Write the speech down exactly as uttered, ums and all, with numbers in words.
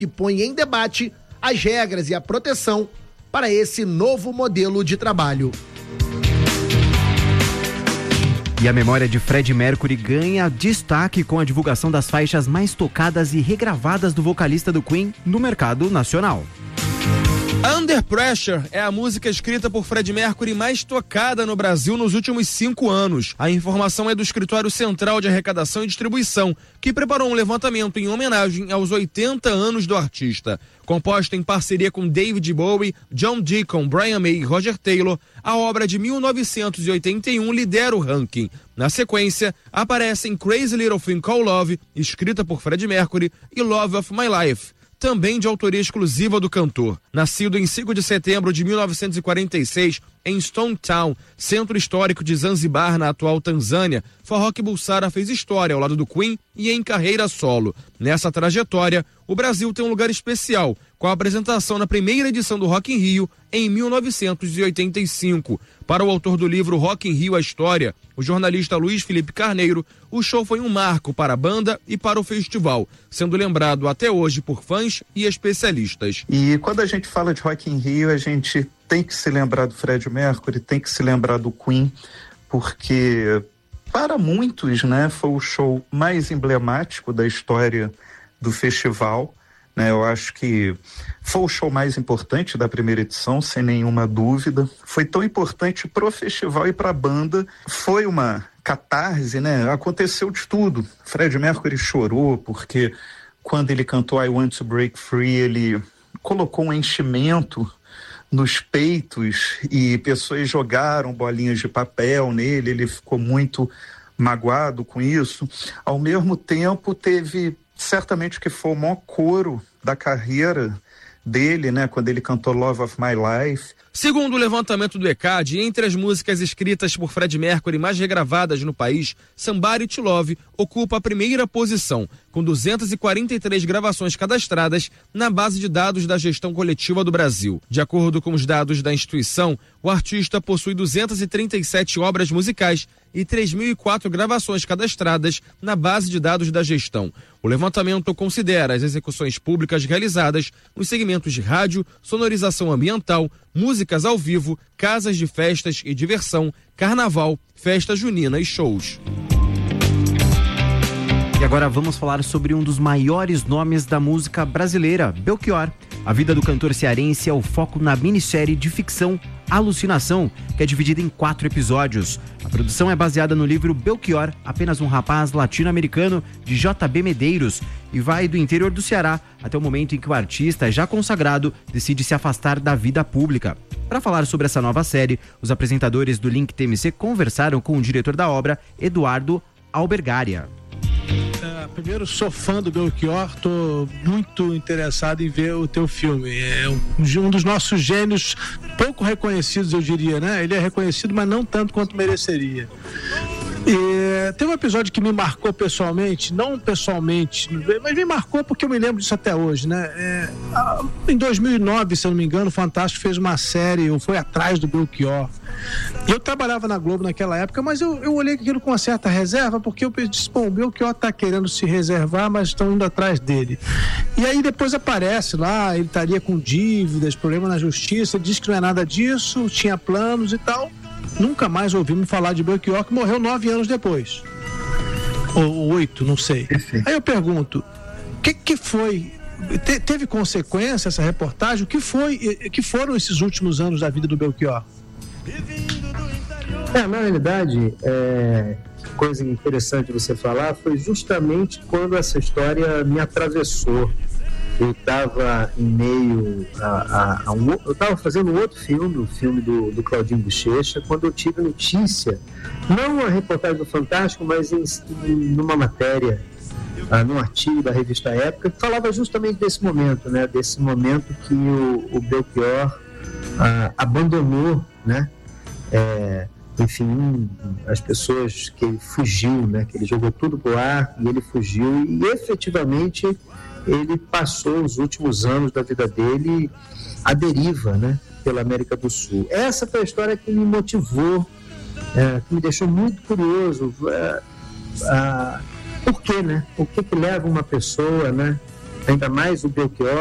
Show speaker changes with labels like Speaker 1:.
Speaker 1: e põe em debate as regras e a proteção para esse novo modelo de trabalho.
Speaker 2: E a memória de Freddie Mercury ganha destaque com a divulgação das faixas mais tocadas e regravadas do vocalista do Queen no mercado nacional.
Speaker 3: Under Pressure é a música escrita por Freddie Mercury mais tocada no Brasil nos últimos cinco anos. A informação é do Escritório Central de Arrecadação e Distribuição, que preparou um levantamento em homenagem aos oitenta anos do artista. Composta em parceria com David Bowie, John Deacon, Brian May e Roger Taylor, a obra de mil novecentos e oitenta e um lidera o ranking. Na sequência, aparecem Crazy Little Thing Called Love, escrita por Freddie Mercury, e Love of My Life, também de autoria exclusiva do cantor. Nascido em cinco de setembro de mil novecentos e quarenta e seis, em Stone Town, centro histórico de Zanzibar, na atual Tanzânia, Farrokh Bulsara fez história ao lado do Queen e em carreira solo. Nessa trajetória, o Brasil tem um lugar especial, com a apresentação na primeira edição do Rock in Rio, em mil novecentos e oitenta e cinco. Para o autor do livro Rock in Rio, a História, o jornalista Luiz Felipe Carneiro, o show foi um marco para a banda e para o festival, sendo lembrado até hoje por fãs e especialistas.
Speaker 4: E quando a gente fala de Rock in Rio, a gente tem que se lembrar do Freddie Mercury, tem que se lembrar do Queen, porque para muitos, né, foi o show mais emblemático da história do festival. Né, eu acho que foi o show mais importante da primeira edição, sem nenhuma dúvida. Foi tão importante pro festival e pra banda. Foi uma catarse, né? Aconteceu de tudo. Freddie Mercury chorou porque quando ele cantou I Want to Break Free, ele colocou um enchimento nos peitos e pessoas jogaram bolinhas de papel nele. Ele ficou muito magoado com isso. Ao mesmo tempo, teve certamente que foi o maior coro da carreira dele, né, quando ele cantou Love of My Life.
Speaker 3: Segundo o levantamento do E C A D, entre as músicas escritas por Freddie Mercury mais regravadas no país, Somebody to Love ocupa a primeira posição, com duzentas e quarenta e três gravações cadastradas na base de dados da Gestão Coletiva do Brasil. De acordo com os dados da instituição, o artista possui duzentas e trinta e sete obras musicais e três mil e quatro gravações cadastradas na base de dados da gestão. O levantamento considera as execuções públicas realizadas nos segmentos de rádio, sonorização ambiental, músicas ao vivo, casas de festas e diversão, carnaval, festa junina e shows.
Speaker 2: E agora vamos falar sobre um dos maiores nomes da música brasileira, Belchior. A vida do cantor cearense é o foco na minissérie de ficção Alucinação, que é dividida em quatro episódios. A produção é baseada no livro Belchior, apenas um rapaz latino-americano, de J B Medeiros, e vai do interior do Ceará até o momento em que o artista, já consagrado, decide se afastar da vida pública. Para falar sobre essa nova série, os apresentadores do Link T M C conversaram com o diretor da obra, Eduardo Albergaria.
Speaker 5: Uh, primeiro, sou fã do Belchior, tô muito interessado em ver o teu filme. É um, um dos nossos gênios pouco reconhecidos, eu diria, né? Ele é reconhecido, mas não tanto quanto mereceria. E tem um episódio que me marcou pessoalmente, não pessoalmente, mas me marcou porque eu me lembro disso até hoje, né? É, em dois mil e nove, se eu não me engano, o Fantástico fez uma série, ou foi atrás do Belchior. Eu trabalhava na Globo naquela época, mas eu, eu olhei aquilo com uma certa reserva, porque eu disse, bom, o Belchior tá querendo se reservar, mas estão indo atrás dele. E aí depois aparece lá, ele estaria com dívidas, problema na justiça, ele disse que não é nada disso, tinha planos e tal. Nunca mais ouvimos falar de Belchior, que morreu nove anos depois. Ou oito, não sei. Aí eu pergunto, o que, que foi? Te, teve consequência essa reportagem? O que foi, que foram esses últimos anos da vida do Belchior?
Speaker 6: É, na realidade, é, coisa interessante você falar, foi justamente quando essa história me atravessou. Eu estava em meio a, a, a um, eu estava fazendo um outro filme, o filme do, do Claudinho Bochecha, quando eu tive notícia, não a reportagem do Fantástico, mas em, em numa matéria, ah, num artigo da revista Época, que falava justamente desse momento, né? Desse momento que o, o Belchior ah, abandonou, né? É, enfim, as pessoas, que ele fugiu, né? Que ele jogou tudo pro ar e ele fugiu e efetivamente ele passou os últimos anos da vida dele à deriva, né, pela América do Sul. Essa foi a história que me motivou, é, que me deixou muito curioso. É, a, por quê, né? O que que leva uma pessoa, né, ainda mais o Belchior,